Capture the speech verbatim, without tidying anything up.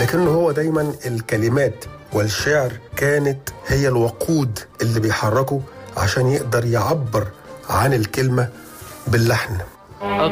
لكنه هو دايما الكلمات والشعر كانت هي الوقود اللي بيحركه عشان يقدر يعبر عن الكلمة باللحن.